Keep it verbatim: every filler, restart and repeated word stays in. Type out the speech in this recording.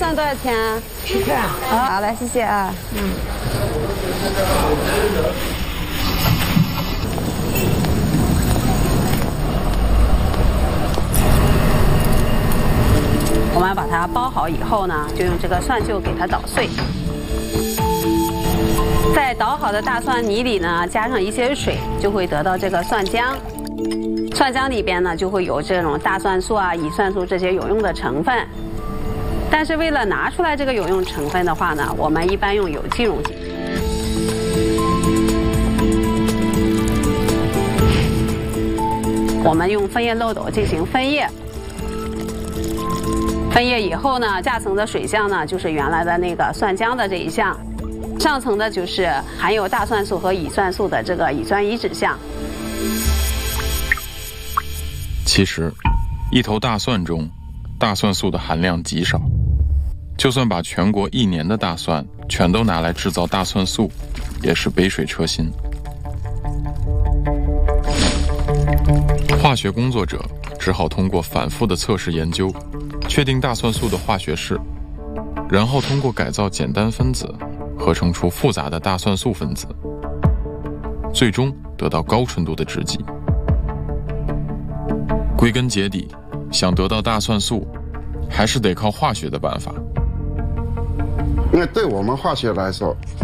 蒜多少钱啊？ 十块啊。 好，来，谢谢啊。嗯。我们把它包好以后呢，就用这个蒜臼给它捣碎。在捣好的大蒜泥里呢，加上一些水，就会得到这个蒜浆。蒜浆里边呢，就会有这种大蒜素啊、乙蒜素这些有用的成分。但是为了拿出来这个有用成分的话呢，我们一般用有机溶剂。我们用分液漏斗进行分液。分液以后呢，下层的水相呢，就是原来的那个蒜浆的这一项。上层的就是含有大蒜素和乙蒜素的这个乙酸乙酯项。 其实，一头大蒜中，大蒜素的含量极少。就算把全国一年的大蒜全都拿来制造大蒜素，也是杯水车薪。化学工作者只好通过反复的测试研究，确定大蒜素的化学式，然后通过改造简单分子，合成出复杂的大蒜素分子，最终得到高纯度的制剂。归根结底，想得到大蒜素，还是得靠化学的办法。 因为对我们化学来说，